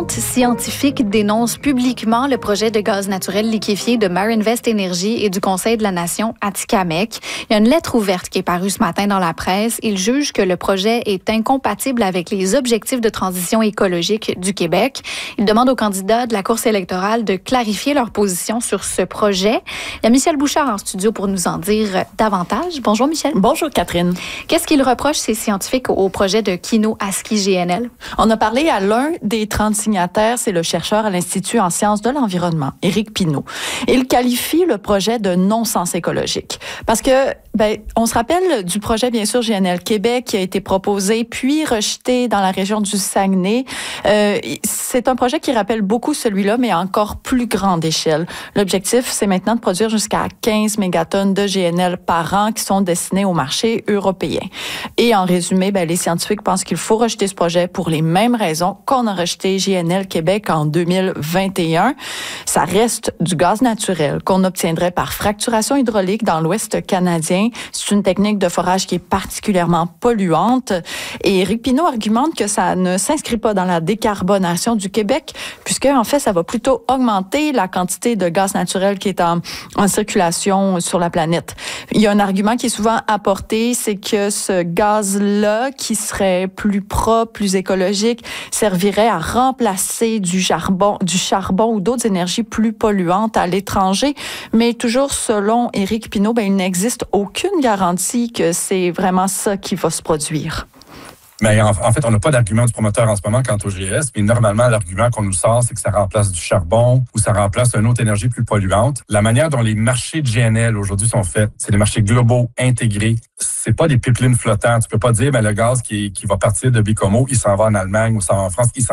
différentes scientifiques dénoncent publiquement le projet de gaz naturel liquéfié de Marinvest Énergie et du Conseil de la Nation Atikamekw. Il y a une lettre ouverte qui est parue ce matin dans la presse. Ils jugent que le projet est incompatible avec les objectifs de transition écologique du Québec. Ils demandent aux candidats de la course électorale de clarifier leur position sur ce projet. Il y a Michel Bouchard en studio pour nous en dire davantage. Bonjour Michel. Bonjour Catherine. Qu'est-ce qu'ils reprochent ces scientifiques au projet de Kino-ASKI GNL? On a parlé à l'un des 30 signataires, c'est le chercheur à l'Institut en sciences de l'environnement, Éric Pinault. Il qualifie le projet de non-sens écologique. Parce que, on se rappelle du projet, bien sûr, GNL Québec qui a été proposé puis rejeté dans la région du Saguenay. C'est un projet qui rappelle beaucoup celui-là, mais à encore plus grande échelle. L'objectif, c'est maintenant de produire jusqu'à 15 mégatonnes de GNL par an qui sont destinés au marché européen. Et en résumé, les scientifiques pensent qu'il faut rejeter ce projet pour les mêmes raisons qu'on a rejeté GNL Québec en 2021. Ça reste du gaz naturel qu'on obtiendrait par fracturation hydraulique dans l'Ouest canadien. C'est une technique de forage qui est particulièrement polluante. Et Éric Pinault argumente que ça ne s'inscrit pas dans la décarbonation du Québec, puisque en fait, ça va plutôt augmenter la quantité de gaz naturel qui est en circulation sur la planète. Il y a un argument qui est souvent apporté, c'est que ce gaz-là, qui serait plus propre, plus écologique, servirait à remplacer du charbon ou d'autres énergies plus polluantes à l'étranger. Mais toujours selon Éric Pinault, il n'existe aucune garantie que c'est vraiment ça qui va se produire. Mais en fait, on n'a pas d'argument du promoteur en ce moment quant au GES, mais normalement, l'argument qu'on nous sort, c'est que ça remplace du charbon ou ça remplace une autre énergie plus polluante. La manière dont les marchés de GNL aujourd'hui sont faits, c'est des marchés globaux intégrés. C'est pas des pipelines flottants. Tu peux pas dire, le gaz qui va partir de Baie-Comeau, il s'en va en Allemagne ou s'en va en France,